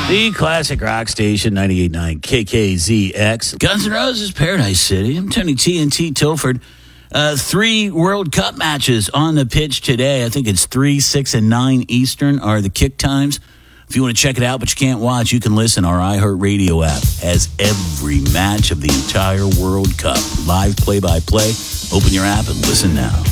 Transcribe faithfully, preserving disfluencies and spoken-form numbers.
The classic rock station, ninety-eight point nine K K Z X. Guns N' Roses, Paradise City. I'm Tony T N T Tilford. Uh, three World Cup matches on the pitch today. I think it's three, six, and nine Eastern are the kick times. If you want to check it out, but you can't watch, you can listen. Our iHeartRadio app has every match of the entire World Cup. Live play-by-play. Open your app and listen now.